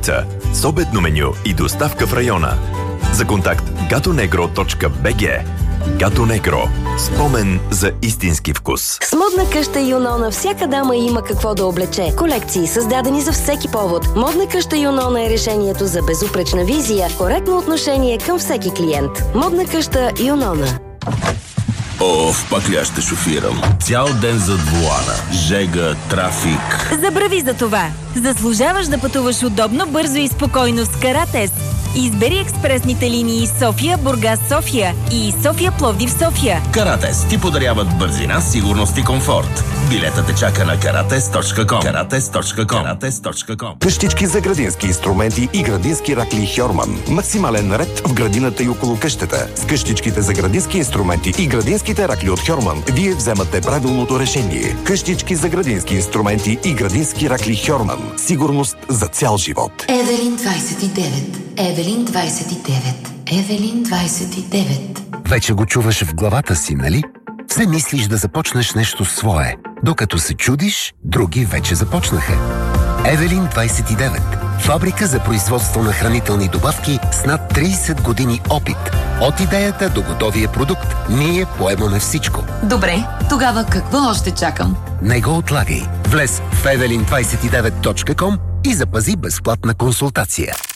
пица с обедно меню и доставка в района. За контакт gatonegro.bg. Гато Негро. Спомен за истински вкус. С модна къща Юнона всяка дама има какво да облече. Колекции, създадени за всеки повод. Модна къща Юнона е решението за безупречна визия, коректно отношение към всеки клиент. Модна къща Юнона. Пак ли аз ще шофирам? Цял ден зад волана. Жега, трафик. Забрави за това. Заслужаваш да пътуваш удобно, бързо и спокойно с Каратез. Избери експресните линии София, Бургас, София и София, Пловдив, София. Каратез ти подаряват бързина, сигурност и комфорт. Билетът те чака на karatez.com. karatez.com. Къщички за градински инструменти и градински ракли Хьорман. Максимален ред в градината и около къщата. С къщичките за градински инструменти и градинските ракли от Хьорман вие вземате правилното решение. Къщички за градински инструменти и градински ракли Хьорман. Сигурност за цял живот. Евелин 29. Евелин 29. Евелин 29. Вече го чуваш в главата си, нали? Все мислиш да започнеш нещо свое. Докато се чудиш, други вече започнаха. Евелин 29. Фабрика за производство на хранителни добавки с над 30 години опит. От идеята до готовия продукт, ние поемаме всичко. Добре, тогава какво още чакам? Не го отлагай. Влез в evelin29.com и запази безплатна консултация.